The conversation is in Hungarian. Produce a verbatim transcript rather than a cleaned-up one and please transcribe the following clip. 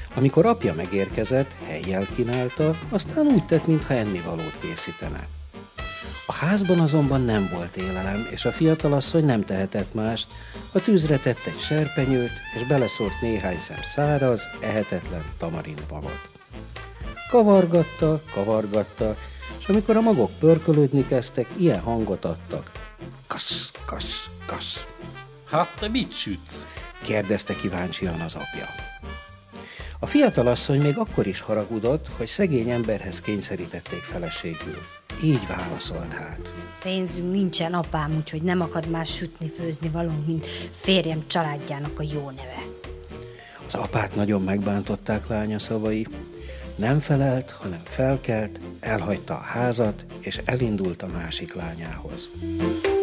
Amikor apja megérkezett, helyjel kínálta, aztán úgy tett, mintha ennivalót készítene. A házban azonban nem volt élelem, és a fiatalasszony nem tehetett mást, a tűzre tett egy serpenyőt, és beleszórt néhány szem száraz, ehetetlen tamarindmagot. Kavargatta, kavargatta, és amikor a magok pörkölődni kezdtek, ilyen hangot adtak. Kasz, kasz, kasz. Hát te mit sütsz? Kérdezte kíváncsian az apja. A fiatalasszony még akkor is haragudott, hogy szegény emberhez kényszerítették feleségül. Így válaszolt hát. Pénzünk nincsen, apám, úgyhogy nem akad más sütni, főzni valunk, mint férjem családjának a jó neve. Az apát nagyon megbántották lánya szavai. Nem felelt, hanem felkelt, elhagyta a házat, és elindult a másik lányához.